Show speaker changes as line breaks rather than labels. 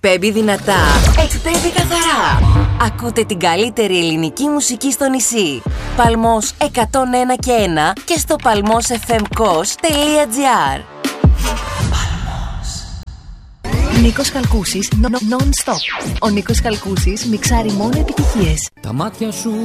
Εκπέμπει δυνατά, εκπέμπει καθαρά. Ακούτε την καλύτερη ελληνική μουσική στο νησί. Παλμός 101 και 1 και στο palmosfmkos.gr. Νίκος Χαλκούσης, non-stop. Ο Νίκος Χαλκούσης μιξάρει μόνο επιτυχίες.
Τα μάτια σου